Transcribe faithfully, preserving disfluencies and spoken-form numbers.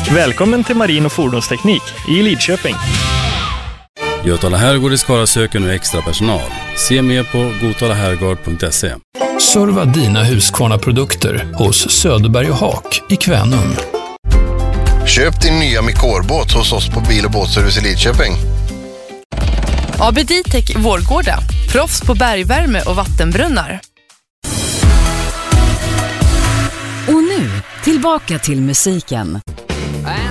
Välkommen till Marin- och fordonsteknik i Lidköping. Götala Herrgård i Skara söker nu extra personal. Se mer på gotalaherrgård punkt se. Serva dina Husqvarna-produkter hos Söderberg och Haak i Kvänum. Köp din nya Mikor-båt hos oss på Bil- och båtservice i Lidköping. A B D-Tech Vårgårda. Proffs på bergvärme och vattenbrunnar. Och nu, tillbaka till musiken.